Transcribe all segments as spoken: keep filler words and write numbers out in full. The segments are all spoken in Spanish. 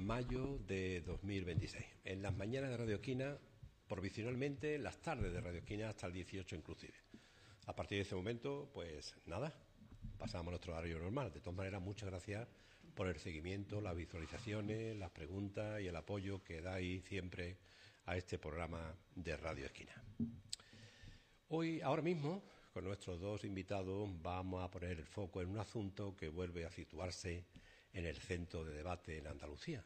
mayo de dos mil veintiséis. En las mañanas de Radio Esquina, provisionalmente las tardes de Radio Esquina hasta el dieciocho inclusive. A partir de ese momento, pues nada, pasamos a nuestro horario normal. De todas maneras, muchas gracias por el seguimiento, las visualizaciones, las preguntas y el apoyo que dais siempre a este programa de Radio Esquina. Hoy, ahora mismo, con nuestros dos invitados, vamos a poner el foco en un asunto que vuelve a situarse en el centro de debate en Andalucía: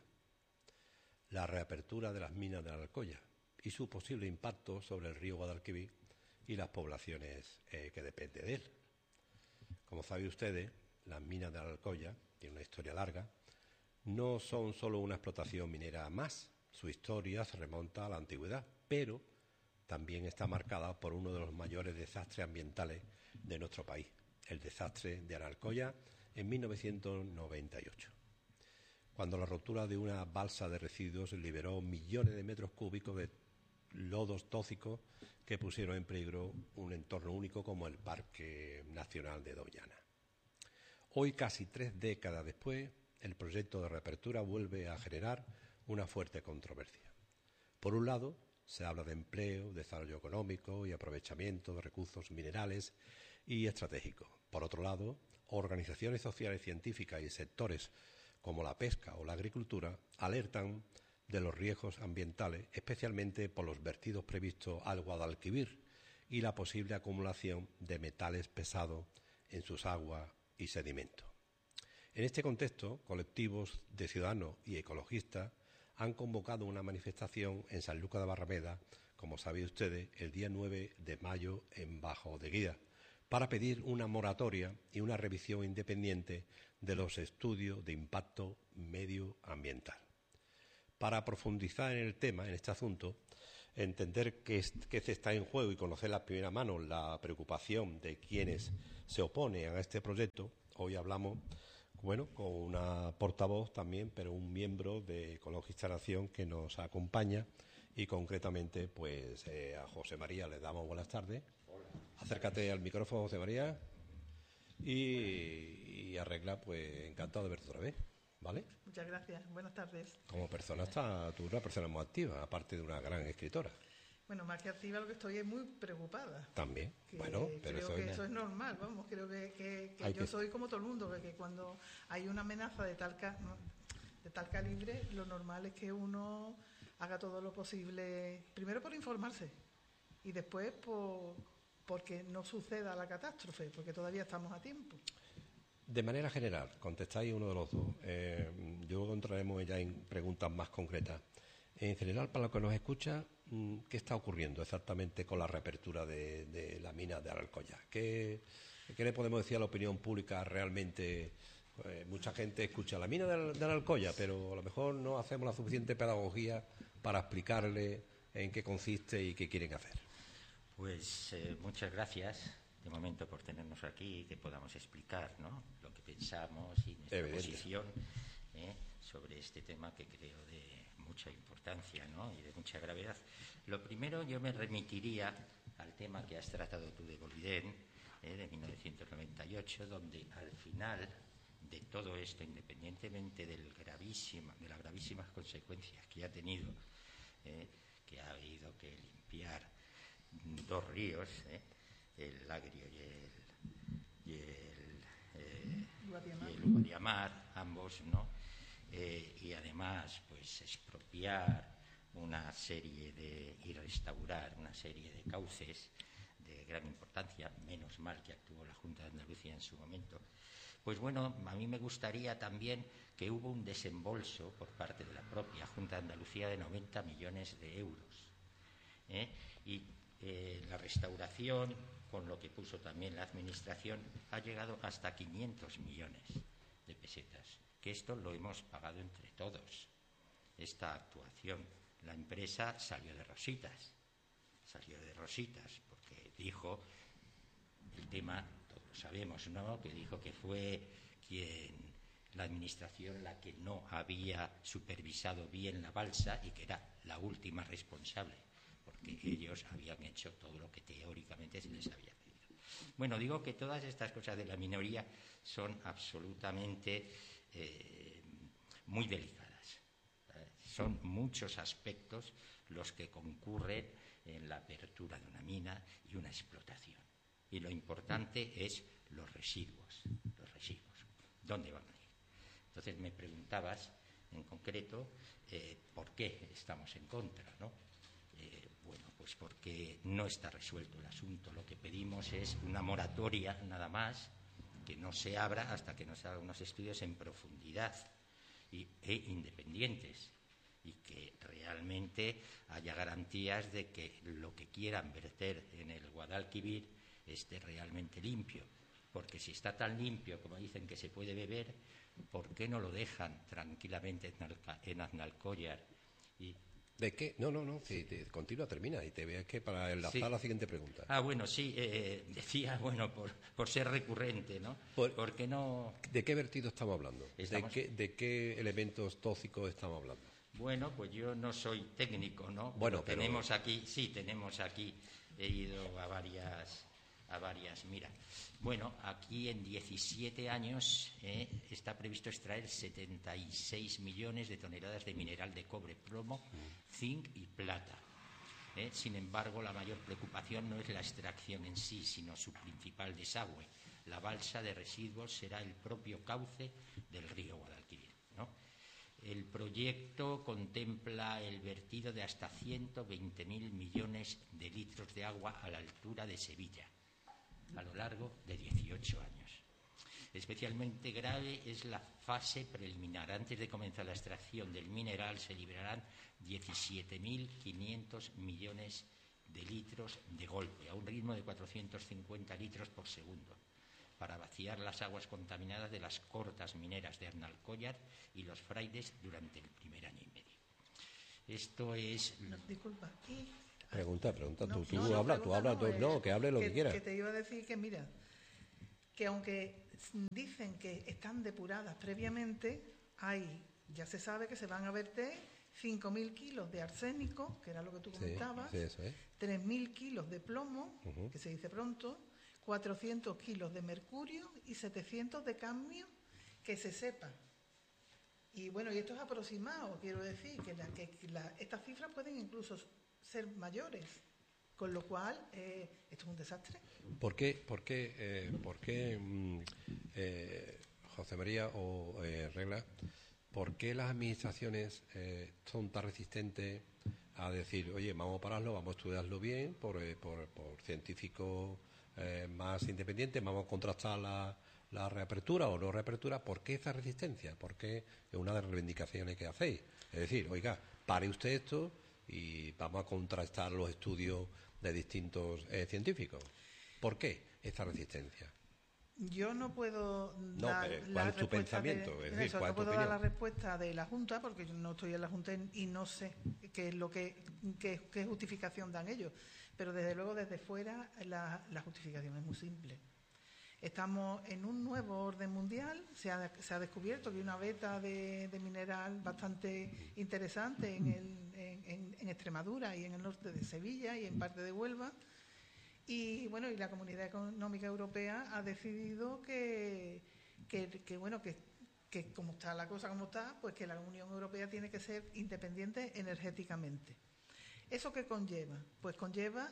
la reapertura de las minas de la Alcoya y su posible impacto sobre el río Guadalquivir y las poblaciones eh, que dependen de él. Como saben ustedes, las minas de la Alcoya tienen una historia larga. No son solo una explotación minera más, su historia se remonta a la antigüedad, pero también está marcada por uno de los mayores desastres ambientales de nuestro país, el desastre de Alcoya en mil novecientos noventa y ocho, cuando la rotura de una balsa de residuos liberó millones de metros cúbicos de lodos tóxicos que pusieron en peligro un entorno único como el Parque Nacional de Doñana. Hoy, casi tres décadas después, el proyecto de reapertura vuelve a generar una fuerte controversia. Por un lado, se habla de empleo, desarrollo económico y aprovechamiento de recursos minerales y estratégicos. Por otro lado, organizaciones sociales, científicas y sectores como la pesca o la agricultura alertan de los riesgos ambientales, especialmente por los vertidos previstos al Guadalquivir y la posible acumulación de metales pesados en sus aguas y sedimentos. En este contexto, colectivos de ciudadanos y ecologistas han convocado una manifestación en Sanlúcar de Barrameda, como saben ustedes, el día nueve de mayo en Bajo de Guía, para pedir una moratoria y una revisión independiente de los estudios de impacto medioambiental. Para profundizar en el tema, en este asunto, entender qué, es, qué se está en juego y conocer a primera mano la preocupación de quienes se oponen a este proyecto, hoy hablamos bueno, con una portavoz también, pero un miembro de Ecologista Nación que nos acompaña y concretamente pues eh, a José María le damos buenas tardes. Hola. Acércate al micrófono, José María, y, y arregla, pues encantado de verte otra vez. ¿Vale? Muchas gracias. Buenas tardes. Como persona, está, tú eres una persona muy activa, aparte de una gran escritora. Bueno, más que activa, lo que estoy es muy preocupada. También, bueno, pero creo eso, que es... eso es normal, vamos, creo que, que, que yo que... soy como todo el mundo, que cuando hay una amenaza de tal, ca... de tal calibre, lo normal es que uno haga todo lo posible, primero por informarse y después por porque no suceda la catástrofe, porque todavía estamos a tiempo. De manera general, contestáis uno de los dos. Eh, luego entraremos ya en preguntas más concretas. En general, para los que nos escucha, ¿qué está ocurriendo exactamente con la reapertura de, de la mina de Alcoya? ¿Qué, ¿Qué le podemos decir a la opinión pública realmente? Pues, mucha gente escucha la mina de, de Alcoya, pero a lo mejor no hacemos la suficiente pedagogía para explicarle en qué consiste y qué quieren hacer. Pues eh, muchas gracias de momento por tenernos aquí y que podamos explicar, ¿no?, lo que pensamos y nuestra Evidente. posición ¿eh? sobre este tema que creo de mucha importancia, ¿no?, y de mucha gravedad. Lo primero, yo me remitiría al tema que has tratado tú de Boliden, ¿eh? de mil novecientos noventa y ocho, donde al final de todo esto, independientemente del gravísima, de las gravísimas consecuencias que ha tenido, ¿eh? que ha habido que limpiar dos ríos, ¿eh? el Agrio y el, y el, eh, y el Guadiamar, ambos, ¿no? Eh, y además, pues, expropiar una serie de y restaurar una serie de cauces de gran importancia, menos mal que actuó la Junta de Andalucía en su momento. Pues bueno, a mí me gustaría también que hubo un desembolso por parte de la propia Junta de Andalucía de noventa millones de euros. ¿eh? Y eh, la restauración, con lo que puso también la Administración, ha llegado hasta quinientos millones de pesetas, que esto lo hemos pagado entre todos, esta actuación. La empresa salió de rositas, salió de rositas, porque dijo, el tema, todos lo sabemos, ¿no?, que dijo que fue quien, la Administración, la que no había supervisado bien la balsa y que era la última responsable, porque ellos habían hecho todo lo que teóricamente se les había pedido. Bueno, digo que todas estas cosas de la minoría son absolutamente eh, muy delicadas, son muchos aspectos los que concurren en la apertura de una mina y una explotación. Y lo importante es los residuos, los residuos. ¿Dónde van a ir? Entonces me preguntabas, en concreto, eh, ¿por qué estamos en contra, ¿no? Eh, bueno, pues porque no está resuelto el asunto. Lo que pedimos es una moratoria, nada más, que no se abra hasta que nos hagan unos estudios en profundidad y, e independientes, y que realmente haya garantías de que lo que quieran verter en el Guadalquivir esté realmente limpio. Porque si está tan limpio como dicen que se puede beber, ¿por qué no lo dejan tranquilamente en Aznalcóllar? Y ¿De qué? No, no, no, sí, te, continúa, termina y te veas que para enlazar sí. la siguiente pregunta. Ah, bueno, sí, eh, decía, bueno, por, por ser recurrente, ¿no? Por, ¿Por qué no? ¿De qué vertido estamos hablando? Estamos... ¿De, qué, ¿De qué elementos tóxicos estamos hablando? Bueno, pues yo no soy técnico, ¿no? Bueno, pero tenemos pero... aquí, sí, tenemos aquí, he ido a varias, a varias, mira. Bueno, aquí en diecisiete años eh, está previsto extraer setenta y seis millones de toneladas de mineral de cobre, plomo, zinc y plata. Eh. Sin embargo, la mayor preocupación no es la extracción en sí, sino su principal desagüe. La balsa de residuos será el propio cauce del río Guadalquivir, ¿no? El proyecto contempla el vertido de hasta ciento veinte mil millones de litros de agua a la altura de Sevilla, a lo largo de dieciocho años. Especialmente grave es la fase preliminar. Antes de comenzar la extracción del mineral se liberarán diecisiete mil quinientos millones de litros de golpe, a un ritmo de cuatrocientos cincuenta litros por segundo, para vaciar las aguas contaminadas de las cortas mineras de Aznalcóllar y Los Frailes durante el primer año y medio. Esto es... No, disculpa. ¿Y? Pregunta, pregunta, no, tú, tú no, no, habla, pregunta, tú habla, no, tú, eh, no, que hable lo que, que quiera. Que te iba a decir que, mira, que aunque dicen que están depuradas previamente, hay, ya se sabe que se van a verter cinco mil kilos de arsénico, que era lo que tú comentabas, sí, sí, eso es. tres mil kilos de plomo, uh-huh. que se dice pronto, cuatrocientos kilos de mercurio y setecientos de cadmio, que se sepa. Y bueno, y esto es aproximado, quiero decir, que, la, que la, estas cifras pueden incluso ser mayores, con lo cual eh, esto es un desastre. ¿Por qué, por qué, eh, por qué mm, eh, José María o eh, Regla, por qué las administraciones eh, son tan resistentes a decir, oye, vamos a pararlo, vamos a estudiarlo bien por, eh, por, por científicos eh, más independientes, vamos a contrastar la, la reapertura o no reapertura? ¿Por qué esa resistencia? ¿Por qué es una de las reivindicaciones que hacéis? Es decir, oiga, pare usted esto y vamos a contrastar los estudios de distintos eh, científicos. ¿Por qué esta resistencia? Yo no puedo no, dar eh, ¿cuál la es tu pensamiento? De, es decir, eso, ¿cuál no es tu puedo opinión? dar la respuesta de la Junta porque yo no estoy en la Junta y no sé qué es lo que qué, qué justificación dan ellos. Pero desde luego desde fuera la, la justificación es muy simple. Estamos en un nuevo orden mundial, se ha, se ha descubierto que hay una veta de, de mineral bastante interesante en, el, en, en Extremadura y en el norte de Sevilla y en parte de Huelva. Y bueno, y la Comunidad Económica Europea ha decidido que, que, que bueno, que, que como está la cosa como está, pues que la Unión Europea tiene que ser independiente energéticamente. ¿Eso qué conlleva? Pues conlleva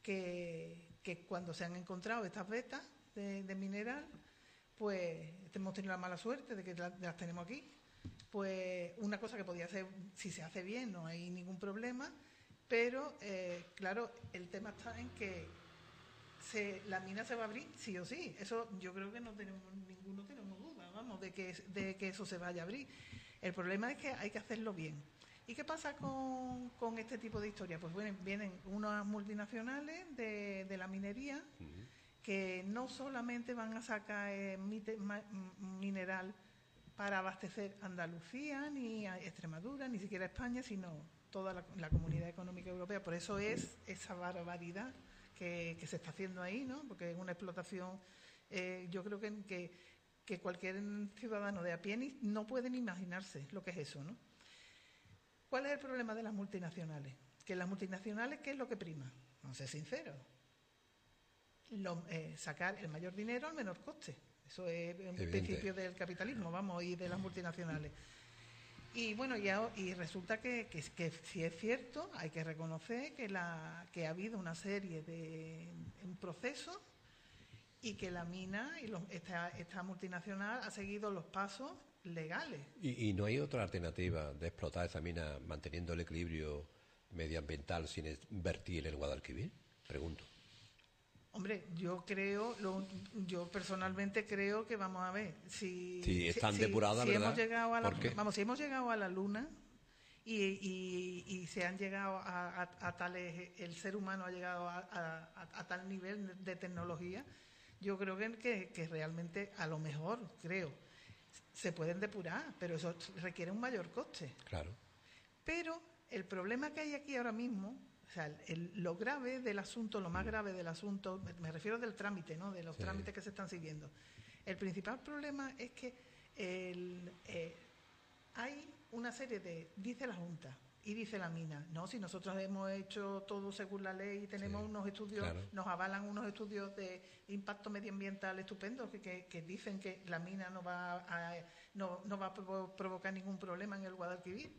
que, que cuando se han encontrado estas vetas de, de mineral, pues hemos tenido la mala suerte de que las, las tenemos aquí. Pues una cosa que podía ser, si se hace bien, no hay ningún problema, pero eh, claro, el tema está en que Se, la mina se va a abrir sí o sí. Eso yo creo que no tenemos ninguno tenemos duda, vamos, de que de que eso se vaya a abrir. El problema es que hay que hacerlo bien. ¿Y qué pasa con, con este tipo de historias? Pues bueno, vienen unas multinacionales de, de la minería uh-huh. que no solamente van a sacar eh, mite, ma, mineral para abastecer Andalucía, ni a Extremadura, ni siquiera España, sino toda la, la Comunidad Económica Europea. Por eso es esa barbaridad Que, que se está haciendo ahí, ¿no? Porque es una explotación, eh, yo creo que, que, que cualquier ciudadano de a pie ni, no puede ni imaginarse lo que es eso, ¿no? ¿Cuál es el problema de las multinacionales? Que las multinacionales, ¿qué es lo que prima? Vamos a ser sinceros. Lo, eh, sacar el mayor dinero al menor coste. Eso es un principio del capitalismo, vamos, y de las multinacionales. Y bueno, ya, y resulta que, que, que si es cierto, hay que reconocer que, la, que ha habido una serie de un proceso y que la mina y los, esta, esta multinacional ha seguido los pasos legales. ¿Y, ¿Y no hay otra alternativa de explotar esa mina manteniendo el equilibrio medioambiental sin invertir en el Guadalquivir? Pregunto. Hombre, yo creo, lo, yo personalmente creo que vamos a ver si, si están si, depuradas, si ¿verdad? Hemos llegado a la, ¿Por qué? Vamos, si hemos llegado a la Luna y, y, y se han llegado a, a, a tales, el ser humano ha llegado a, a, a tal nivel de tecnología, yo creo que, que, que realmente a lo mejor, creo, se pueden depurar, pero eso requiere un mayor coste. Claro. Pero el problema que hay aquí ahora mismo, o sea, el, lo grave del asunto, lo más grave del asunto, me, me refiero del trámite, ¿no? De los sí. trámites que se están siguiendo. El principal problema es que el, eh, hay una serie de, dice la Junta y dice la mina, no, si nosotros hemos hecho todo según la ley y tenemos sí, unos estudios, claro. nos avalan unos estudios de impacto medioambiental estupendos que, que, que dicen que la mina no va a, no, no va a provocar ningún problema en el Guadalquivir.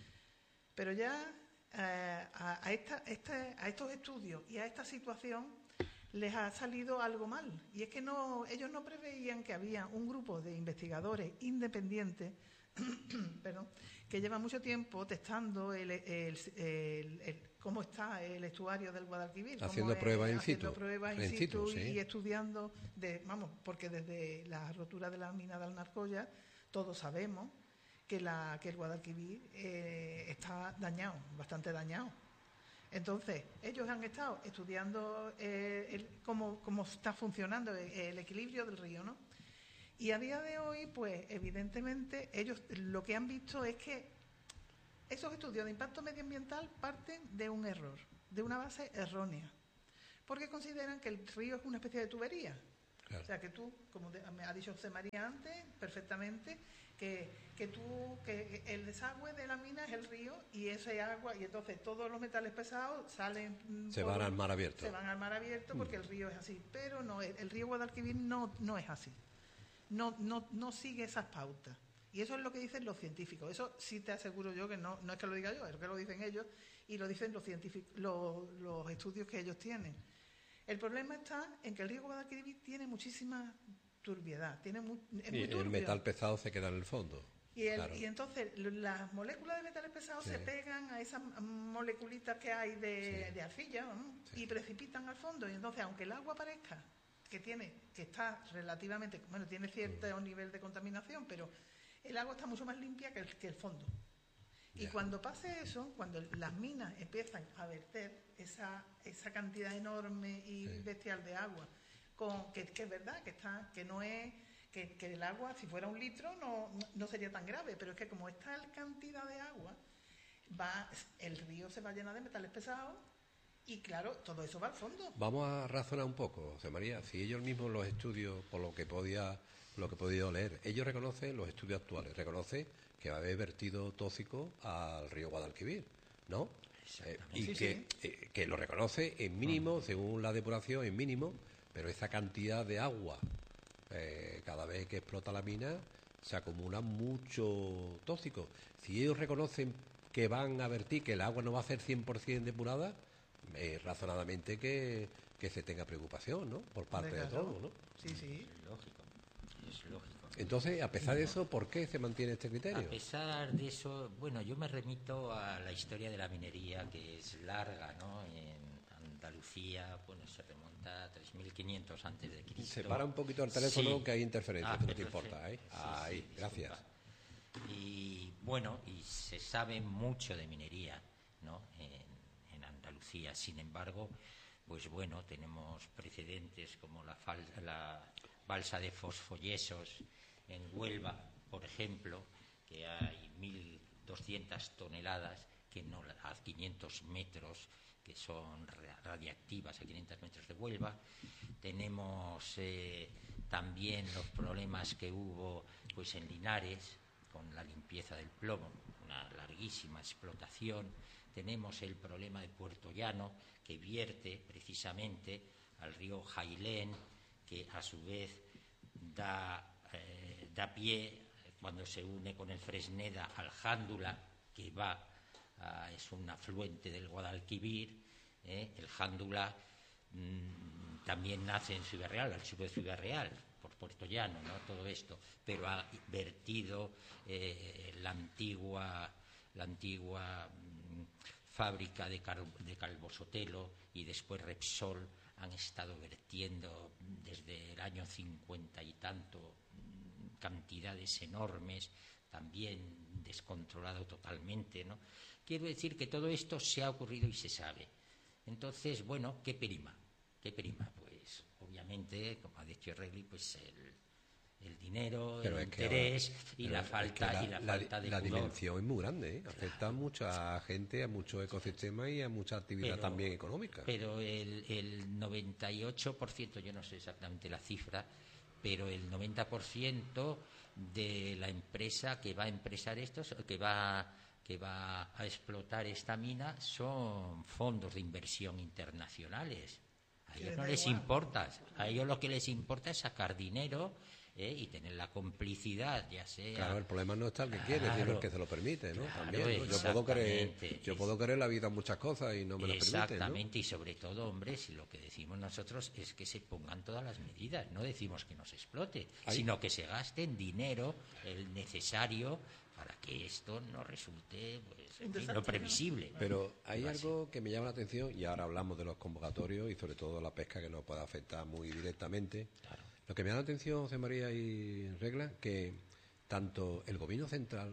Pero ya eh, a, a, esta, esta, a estos estudios y a esta situación les ha salido algo mal. Y es que no, ellos no preveían que había un grupo de investigadores independientes perdón, que lleva mucho tiempo testando el, el, el, el, cómo está el estuario del Guadalquivir. Haciendo pruebas in situ. Haciendo pruebas in in situ, situ y, sí. y estudiando, de, vamos, porque desde la rotura de la mina de Alnarcoya todos sabemos que, la, que el Guadalquivir eh, está dañado, bastante dañado. Entonces, ellos han estado estudiando eh, el, cómo, cómo está funcionando el, el equilibrio del río, ¿no? Y a día de hoy, pues, evidentemente, ellos lo que han visto es que esos estudios de impacto medioambiental parten de un error, de una base errónea, porque consideran que el río es una especie de tubería. Claro. O sea, que tú, como me ha dicho José María antes, perfectamente, que, que tú, que el desagüe de la mina es el río y ese agua, y entonces todos los metales pesados salen... Se van al mar abierto. Se van al mar abierto porque mm. el río es así, pero no, el río Guadalquivir no, no es así. No, no, no sigue esas pautas. Y eso es lo que dicen los científicos. Eso sí te aseguro yo que no, no es que lo diga yo, es que lo dicen ellos y lo dicen los científicos, los, los estudios que ellos tienen. El problema está en que el río Guadalquivir tiene muchísima turbiedad. Tiene muy, es muy y turbio. El metal pesado se queda en el fondo. Y, el, claro. y entonces las moléculas de metales pesados sí. se pegan a esas moleculitas que hay de, sí. de arcilla, ¿no? sí. y precipitan al fondo. Y entonces, aunque el agua parezca que tiene, que está relativamente, bueno, tiene cierto mm. nivel de contaminación, pero el agua está mucho más limpia que el, que el fondo. Y yeah. cuando pase eso, cuando las minas empiezan a verter esa, esa cantidad enorme y sí. bestial de agua, con, que, que es verdad, que está, que no es, que, que el agua, si fuera un litro, no, no sería tan grave, pero es que como esta cantidad de agua, va, el río se va a llenar de metales pesados. Y claro, todo eso va al fondo. Vamos a razonar un poco, José María. Si ellos mismos los estudios, por lo que podía, lo que he podido leer, ellos reconocen los estudios actuales, reconocen que va a haber vertido tóxico al río Guadalquivir, ¿no? Eh, y sí, que, sí. Eh, que lo reconoce en mínimo, uh-huh. según la depuración, en mínimo, pero esa cantidad de agua, eh, cada vez que explota la mina, se acumula mucho tóxico. Si ellos reconocen que van a vertir, que el agua no va a ser cien por ciento depurada, Eh, razonadamente que, que se tenga preocupación, ¿no? Por parte de, de todos, ¿no? Sí, sí. Es lógico, es lógico. Entonces, a pesar de eso, ¿por qué se mantiene este criterio? A pesar de eso, bueno, yo me remito a la historia de la minería, que es larga, ¿no? En Andalucía, bueno, se remonta a tres mil quinientos antes de Cristo. Se para un poquito el teléfono, sí. que hay interferencia, ah, que no te importa, ¿eh? Sí, Ahí, sí, gracias. Y bueno, y se sabe mucho de minería, ¿no? En, Andalucía. Sin embargo, pues bueno, tenemos precedentes como la, fal- la balsa de fosfoyesos en Huelva, por ejemplo, que hay mil doscientas toneladas que no a quinientos metros, que son radiactivas a quinientos metros de Huelva. Tenemos eh, también los problemas que hubo pues en Linares con la limpieza del plomo, una larguísima explotación. Tenemos el problema de Puerto Llano, que vierte precisamente al río Jailén, que a su vez da, eh, da pie cuando se une con el Fresneda al Jándula, que va, a, es un afluente del Guadalquivir, ¿eh? El Jándula mmm, también nace en Ciudad Real, al sur de Ciudad Real, por Puerto Llano, ¿no? Todo esto, pero ha vertido eh, la antigua, la antigua mmm, fábrica de, Car de Calvo Sotelo y después Repsol han estado vertiendo desde el año cincuenta y tanto cantidades enormes, también descontrolado totalmente, ¿no? Quiero decir que todo esto se ha ocurrido y se sabe. Entonces, bueno, ¿qué prima? ¿Qué prima? Pues, obviamente, como ha dicho Regli, pues el, el dinero, pero el interés ahora, y, la falta, es que la, y la, la falta de La pudor. dimensión es muy grande, ¿eh? Afecta claro, a mucha gente, a muchos ecosistemas y a mucha actividad pero, también económica. Pero el, el noventa y ocho por ciento, yo no sé exactamente la cifra, pero el noventa por ciento de la empresa que va a empresar esto, que va, que va a explotar esta mina, son fondos de inversión internacionales. A ellos no les importa, a ellos lo que les importa es sacar dinero, ¿eh? Y tener la complicidad, ya sea... Claro, el problema no está el que claro, quiere, sino el que se lo permite, ¿no? Claro, también, ¿no? Yo puedo querer, yo puedo querer la vida muchas cosas y no me lo permiten, ¿no? Exactamente, y sobre todo, hombre, si lo que decimos nosotros es que se pongan todas las medidas, no decimos que no se explote, ¿Ahí? sino que se gasten dinero, el necesario, para que esto no resulte pues, en fin, lo previsible. Pero hay algo que me llama la atención, y ahora hablamos de los convocatorios y sobre todo la pesca, que nos puede afectar muy directamente. Claro. Lo que me llama la atención, José María y Regla, que tanto el gobierno central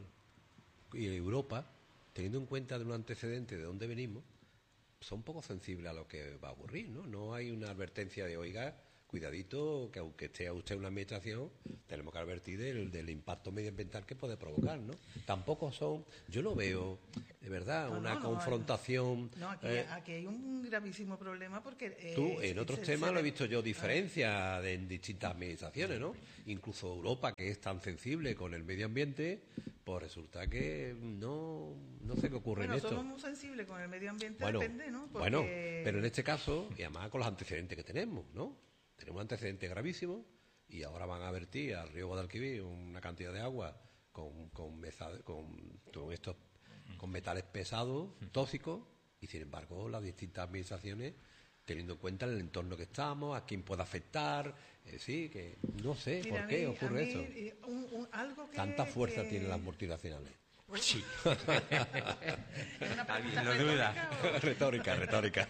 y Europa, teniendo en cuenta de un antecedente de dónde venimos, son poco sensibles a lo que va a ocurrir, ¿no? No hay una advertencia de, oiga, cuidadito, que aunque esté usted en una administración, tenemos que advertir del, del impacto medioambiental que puede provocar, ¿no? Tampoco son, yo no veo, de verdad, no, una no, confrontación... No, aquí, eh, aquí hay un gravísimo problema porque... Eh, tú, en otros temas lo he visto yo, diferencia de, en distintas administraciones, ¿no? Incluso Europa, que es tan sensible con el medio ambiente, pues resulta que no, no sé qué ocurre bueno, en esto. Somos muy sensibles con el medio ambiente, bueno, depende, ¿no? Porque... Bueno, pero en este caso, y además con los antecedentes que tenemos, ¿no? Tenemos un antecedente gravísimo y ahora van a vertir al río Guadalquivir una cantidad de agua con, con, meza, con, con estos con metales pesados, tóxicos, y sin embargo las distintas administraciones, teniendo en cuenta el entorno que estamos, a quién puede afectar, eh, sí, que no sé Mira, por qué mí, ocurre mí, eso. Un, un, algo que, Tanta fuerza que... tienen las multinacionales. Pues sí. ¿Alguien lo duda? retórica, retórica.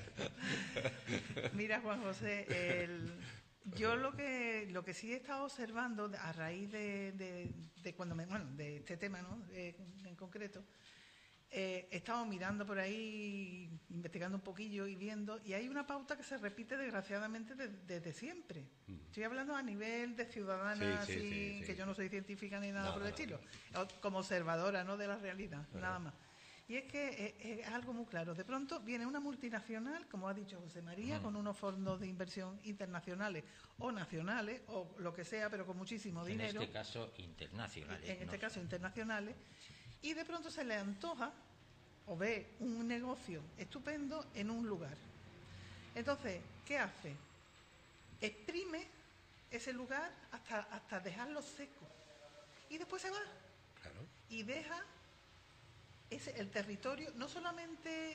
Mira, Juan José, el, yo lo que lo que sí he estado observando a raíz de, de, de cuando me, bueno, de este tema, ¿no? De, en concreto, eh, he estado mirando por ahí, investigando un poquillo y viendo, y hay una pauta que se repite desgraciadamente desde, desde siempre. Mm. Estoy hablando a nivel de ciudadana, sí, sí, así, sí, sí. que yo no soy científica ni nada, nada por el estilo, no. como observadora, ¿no?, de la realidad, uh-huh. nada más. Y es que es, es algo muy claro. De pronto viene una multinacional, como ha dicho José María, uh-huh. con unos fondos de inversión internacionales o nacionales, o lo que sea, pero con muchísimo dinero. En este caso, internacionales. En este no. caso, internacionales. Y de pronto se le antoja o ve un negocio estupendo en un lugar. Entonces, ¿qué hace? Exprime ese lugar hasta, hasta dejarlo seco. Y después se va. Claro. Y deja ese, el territorio, no solamente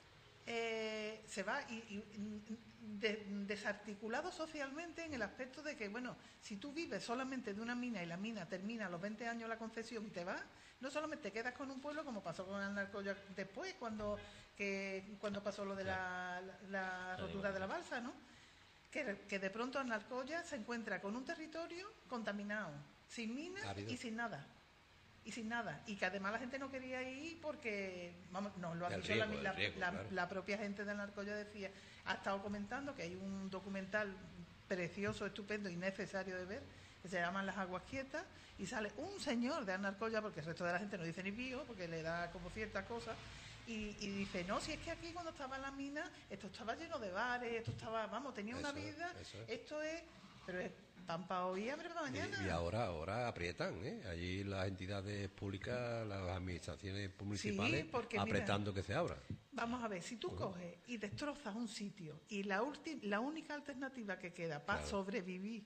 eh, se va y, y de, desarticulado socialmente en el aspecto de que, bueno, si tú vives solamente de una mina y la mina termina a los veinte años la concesión y te vas, no solamente te quedas con un pueblo, como pasó con Alnarcoya después, cuando que cuando pasó lo de la, la, la rotura de la balsa, ¿no? Que, que de pronto Alnarcoya se encuentra con un territorio contaminado, sin minas y sin nada. Y sin nada. Y que además la gente no quería ir porque, vamos, no, lo ha dicho riesgo, la, la, riesgo, la, claro. la propia gente de Alnarcoya, decía, ha estado comentando que hay un documental precioso, estupendo y necesario de ver, que se llaman Las Aguas Quietas, y sale un señor de Alnarcoya, porque el resto de la gente no dice ni pío, porque le da como ciertas cosas, y, y dice, no, si es que aquí cuando estaba en la mina, esto estaba lleno de bares, esto estaba, vamos, tenía una eso, vida, eso es. esto es, pero es pan para hoy y hambre para mañana. Y, y ahora, ahora aprietan, ¿eh? Allí las entidades públicas, las administraciones municipales, sí, porque, apretando mira, que se abra. Vamos a ver, si tú uh-huh. coges y destrozas un sitio, y la, ulti, la única alternativa que queda para claro. sobrevivir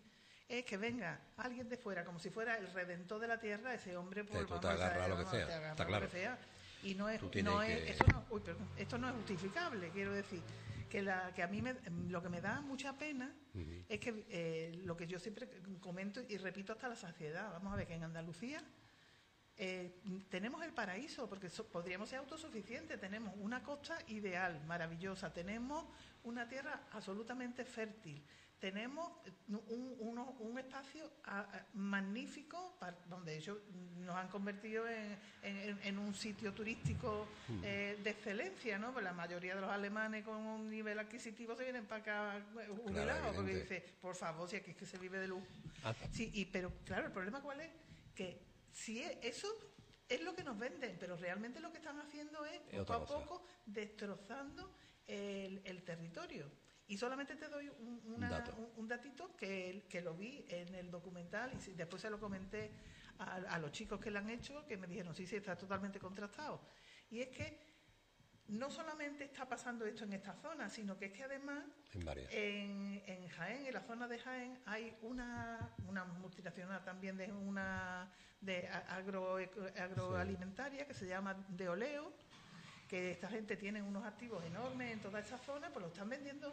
es que venga alguien de fuera, como si fuera el redentor de la tierra, ese hombre por tú te agarras lo que sea, te agarra está claro. Lo que sea. Y no es, Tú no que... es esto no, uy, perdón, esto no es justificable, quiero decir. Que, la, que a mí me, lo que me da mucha pena uh-huh. es que eh, lo que yo siempre comento y repito hasta la saciedad, vamos a ver que en Andalucía eh, tenemos el paraíso, porque so, podríamos ser autosuficientes, tenemos una costa ideal, maravillosa, tenemos una tierra absolutamente fértil, tenemos un, uno, un espacio a, a, magnífico, para, donde ellos nos han convertido en, en, en un sitio turístico eh, de excelencia, ¿no? Pues la mayoría de los alemanes con un nivel adquisitivo se vienen para acá jubilados, claro, porque dice, por favor, si aquí es que se vive de lujo. Ah. Sí, y, pero claro, el problema cuál es, que si es, eso es lo que nos venden, pero realmente lo que están haciendo es, poco a poco, destrozando el, el territorio. Y solamente te doy un, una, un, dato. un, un datito que, que lo vi en el documental y después se lo comenté a, a los chicos que lo han hecho, que me dijeron, sí, sí, está totalmente contrastado. Y es que no solamente está pasando esto en esta zona, sino que es que además en, en, en Jaén, en la zona de Jaén, hay una, una multinacional también de una de agro, agroalimentaria sí. que se llama Deoleo, que esta gente tiene unos activos enormes en toda esa zona, pues lo están vendiendo.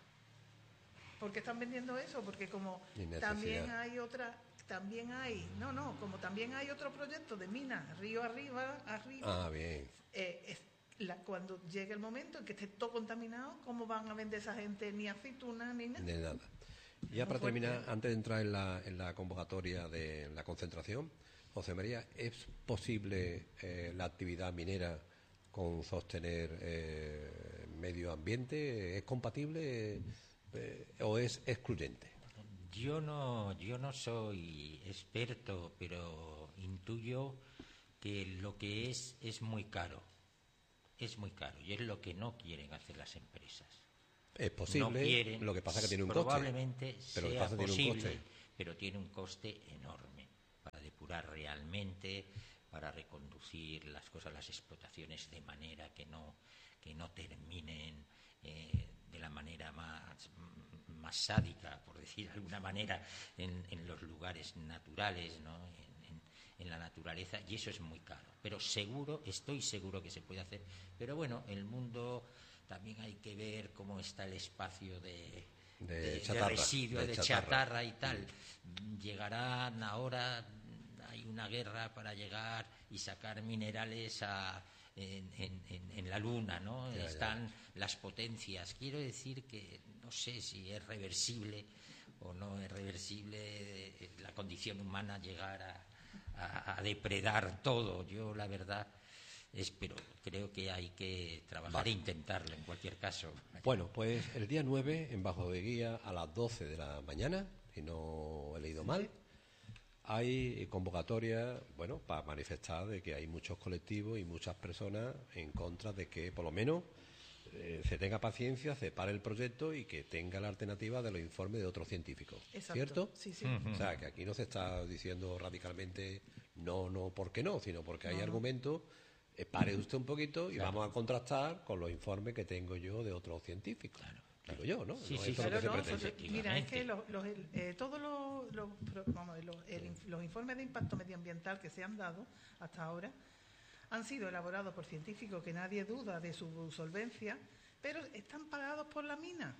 ¿Por qué están vendiendo eso? Porque como también hay otra, también hay, no, no, como también hay otro proyecto de minas río arriba, arriba. Ah, bien. Eh, es, la, cuando llegue el momento en que esté todo contaminado, ¿cómo van a vender esa gente ni aceitunas ni nada? De nada. Ya para fuerte. terminar, antes de entrar en la, en la convocatoria de la concentración, José María, ¿es posible eh, la actividad minera con sostener eh, medio ambiente? ¿Es compatible eh, o es excluyente? Yo no, yo no soy experto, pero intuyo que lo que es es muy caro. Es muy caro y es lo que no quieren hacer las empresas. Es posible, no quieren, lo que pasa es que tiene un probablemente coste. Pero sea tiene posible, un coste. pero tiene un coste enorme para depurar realmente, para reconducir las cosas, las explotaciones de manera que no que no terminen eh, de la manera más, más sádica, por decir de alguna manera, en, en los lugares naturales, ¿no? en, en, en la naturaleza, y eso es muy caro. Pero seguro, estoy seguro que se puede hacer. Pero bueno, el mundo también hay que ver cómo está el espacio de, de, de, chatarra, de residuos, de, de chatarra. chatarra y tal. Mm. Llegarán ahora, hay una guerra para llegar y sacar minerales a, en, en, en, en la Luna, ¿no? Ya, Están ya. las potencias. Quiero decir que no sé si es reversible o no es reversible la condición humana llegar a, a, a depredar todo. Yo, la verdad, espero, creo que hay que trabajar vale. e intentarlo en cualquier caso. Bueno, pues el día nueve, en Bajo de Guía, a las doce de la mañana, si no he leído mal, hay convocatoria, bueno, para manifestar de que hay muchos colectivos y muchas personas en contra de que, por lo menos, eh, se tenga paciencia, se pare el proyecto y que tenga la alternativa de los informes de otros científicos. Exacto. ¿Cierto? Sí, sí. Uh-huh. O sea, que aquí no se está diciendo radicalmente no, no, ¿por qué no? Sino porque hay no, argumentos. Eh, pare usted un poquito y claro. vamos a contrastar con los informes que tengo yo de otros científicos. Claro. Digo yo, ¿no? Sí, no sí, claro, no, eso, mira, es que los, los, eh, todos los, los, vamos, los, el, los informes de impacto medioambiental que se han dado hasta ahora han sido elaborados por científicos que nadie duda de su solvencia, pero están pagados por la mina.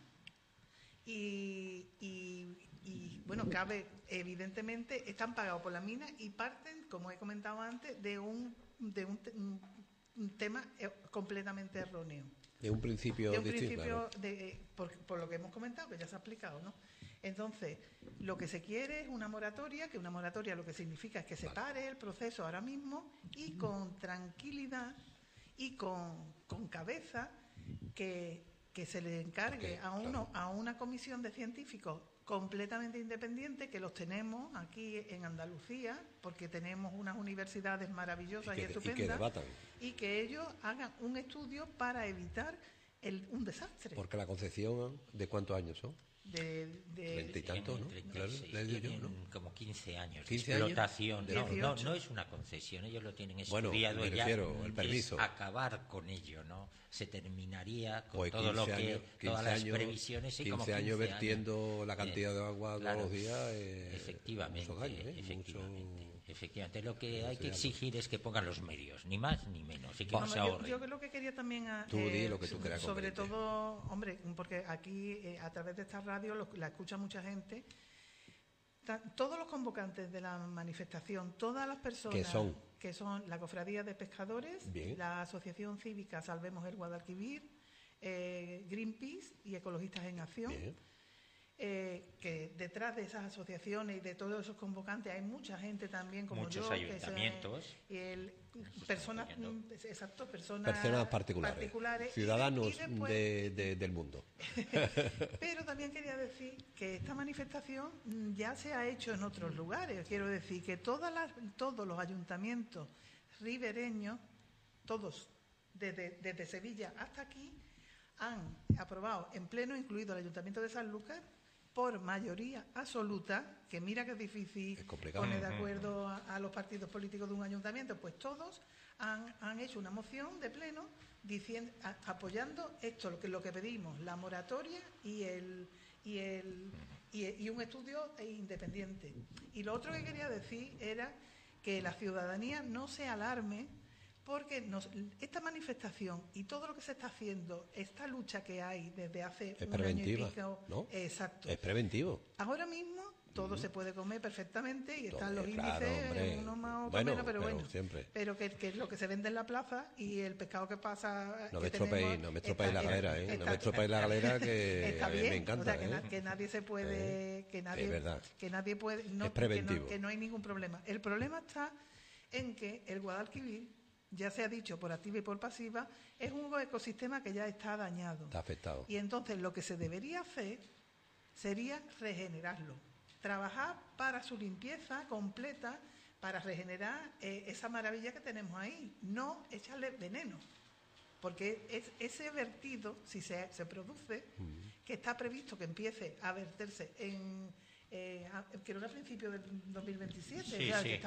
Y, y, y bueno, cabe, evidentemente, están pagados por la mina y parten, como he comentado antes, de un, de un, un, un tema completamente erróneo. De un principio de un distinto, principio claro. de, por, por lo que hemos comentado, que ya se ha explicado, ¿no? Entonces, lo que se quiere es una moratoria, que una moratoria lo que significa es que se pare el proceso ahora mismo y con tranquilidad y con, con cabeza que, que se le encargue okay, a, uno, claro. a una comisión de científicos completamente independiente, que los tenemos aquí en Andalucía, porque tenemos unas universidades maravillosas y, que, y estupendas, y que debatan. Y que ellos hagan un estudio para evitar el, un desastre. Porque la concesión, ¿de cuántos años son? de, de treinta y tantos, ¿no? Claro, le digo yo, ¿no? Como quince años ¿quince de explotación. años? No, no, no es una concesión, ellos lo tienen estudiado. Bueno, me refiero, ya, el permiso. Es acabar con ello, ¿no? Se terminaría con pues todo lo que, años, todas las años, previsiones y quince como quince años vertiendo años, la cantidad eh, de agua claro, todos los días. Eh, efectivamente, muchos años, ¿eh? efectivamente, Mucho... efectivamente. Lo que hay que exigir es que pongan los medios, ni más ni menos, y que no se yo, ahorren. yo creo que quería también, a, Tú di lo que tú creas sobre conveniente. todo, hombre, porque aquí eh, a través de esta radio lo, la escucha mucha gente. Todos los convocantes de la manifestación, todas las personas ¿Qué son? que son la Cofradía de Pescadores, Bien. la Asociación Cívica Salvemos el Guadalquivir, eh, Greenpeace y Ecologistas en Acción, eh, que detrás de esas asociaciones y de todos esos convocantes hay mucha gente también como muchos yo, ayuntamientos, que se, el, personas, exacto, personas, personas particulares, particulares ciudadanos y de, y después, de, de, del mundo. Pero también quería decir que esta manifestación ya se ha hecho en otros lugares. Quiero decir que todas las, todos los ayuntamientos ribereños, todos, desde, desde Sevilla hasta aquí, han aprobado en pleno, incluido el Ayuntamiento de Sanlúcar, por mayoría absoluta, que mira que es difícil es complicado. poner de acuerdo a, a los partidos políticos de un ayuntamiento, pues todos han, han hecho una moción de pleno diciendo, a, apoyando esto, lo que, lo que pedimos, la moratoria y el y el y, y un estudio independiente. Y lo otro que quería decir era que la ciudadanía no se alarme, porque nos, esta manifestación y todo lo que se está haciendo, esta lucha que hay desde hace es un año y pico, ¿no? Exacto. Es preventivo. Ahora mismo todo mm. se puede comer perfectamente y están todo, los claro, índices, hombre. uno más otro bueno, menos, pero, pero bueno. Siempre. Pero que, que lo que se vende en la plaza y el pescado que pasa. No que me estropeéis, no me estropeéis la galera, ¿eh? Está, no me estropeéis la galera que está a mí bien, me encanta. O sea, que, ¿eh? na, que nadie se puede. ¿Eh? Que nadie, es verdad. Que nadie puede. No, es preventivo. Que no, que no hay ningún problema. El problema está en que el Guadalquivir, ya se ha dicho por activa y por pasiva, es un ecosistema que ya está dañado. Está afectado. Y entonces lo que se debería hacer sería regenerarlo. Trabajar para su limpieza completa, para regenerar eh, esa maravilla que tenemos ahí. No echarle veneno. Porque es ese vertido, si se, se produce, mm. que está previsto que empiece a verterse en... Eh, creo que a principios del dos mil veintisiete. Sí, o sea, sí. que está